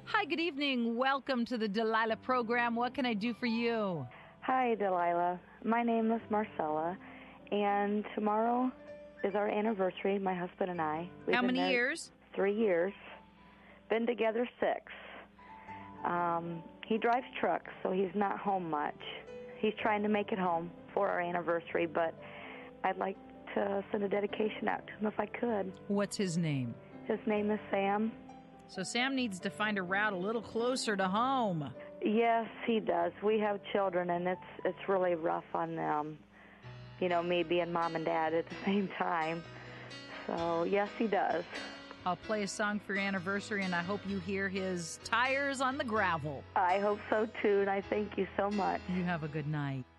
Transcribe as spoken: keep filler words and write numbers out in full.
Hi, good evening. Welcome to the Delilah program. What can I do for you? Hi, Delilah. My name is Marcella, and tomorrow is our anniversary, my husband and I. We've How been many married years? Three years. Been together six. Um, he drives trucks, so he's not home much. He's trying to make it home for our anniversary, but I'd like to send a dedication out to him if I could. What's his name? His name is Sam. So Sam needs to find a route a little closer to home. Yes, he does. We have children, and it's it's really rough on them. You know, me being mom and dad at the same time. So, yes, he does. I'll play a song for your anniversary, and I hope you hear his tires on the gravel. I hope so, too, and I thank you so much. You have a good night.